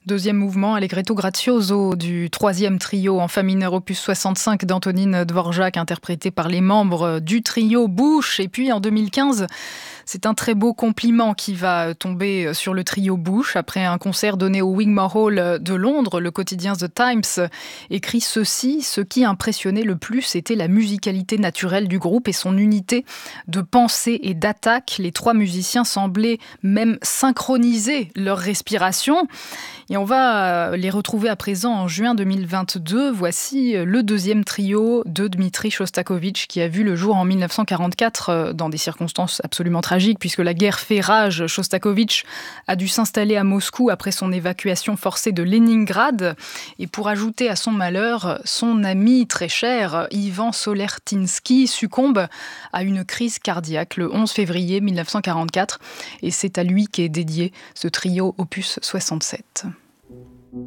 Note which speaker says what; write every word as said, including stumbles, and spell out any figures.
Speaker 1: Deuxième mouvement, Allegretto grazioso du troisième trio en fa mineur opus soixante-cinq d'Antonín Dvořák, interprété par les membres du trio Bush. Et puis en deux mille quinze, c'est un très beau compliment qui va tomber sur le trio Bush. Après un concert donné au Wigmore Hall de Londres, le quotidien The Times écrit ceci: ce qui impressionnait le plus, c'était la musicalité naturelle du groupe et son unité de pensée et d'attaque. Les trois musiciens semblaient même synchroniser leur respiration. Et on va les retrouver à présent en juin deux mille vingt-deux. Voici le deuxième trio de Dmitri Shostakovich qui a vu le jour en mille neuf cent quarante-quatre dans des circonstances absolument tragiques puisque la guerre fait rage. Shostakovich a dû s'installer à Moscou après son évacuation forcée de Leningrad. Et pour ajouter à son malheur, son ami très cher, Ivan Solertinsky, succombe à une crise cardiaque le onze février mille neuf cent quarante-quatre. Et c'est à lui qu'est dédié ce trio opus soixante-sept.